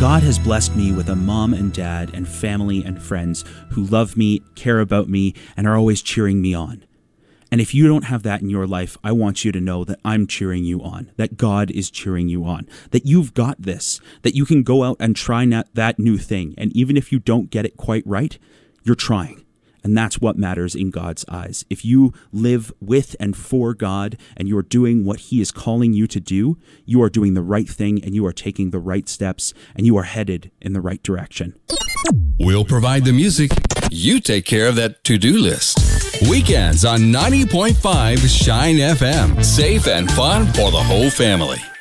God has blessed me with a mom and dad and family and friends who love me, care about me, and are always cheering me on. And if you don't have that in your life, I want you to know that I'm cheering you on, that God is cheering you on, that you've got this, that you can go out and try that new thing. And even if you don't get it quite right, you're trying. And that's what matters in God's eyes. If you live with and for God and you're doing what He is calling you to do, you are doing the right thing and you are taking the right steps and you are headed in the right direction. We'll provide the music. You take care of that to-do list. Weekends on 90.5 Shine FM. Safe and fun for the whole family.